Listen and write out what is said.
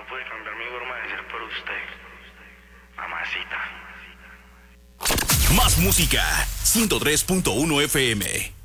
pude cambiar mi forma de ser por usted, mamacita. Más música, 103.1 FM.